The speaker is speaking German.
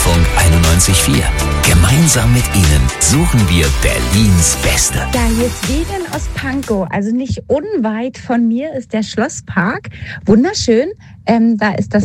Deutschlandfunk 91.4. Gemeinsam mit Ihnen suchen wir Berlins Beste. Ja, hier ist Vivian aus Pankow. Also nicht unweit von mir ist der Schlosspark. Wunderschön. Da ist das